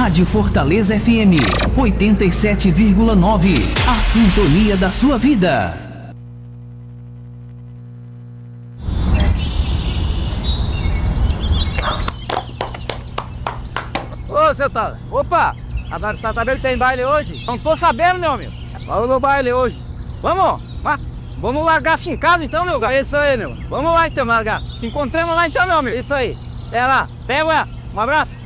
Rádio Fortaleza FM 87,9. A sintonia da sua vida. Ô, seu tal. Opa! Agora você tá sabendo que tem baile hoje? Não tô sabendo, meu amigo. Vamos no baile hoje. Vamos? Vamos largar assim em casa então, meu gato? É isso aí, meu. Vamos lá então, largar. Se encontramos lá então, meu amigo. Isso aí. É lá. Pega, um abraço.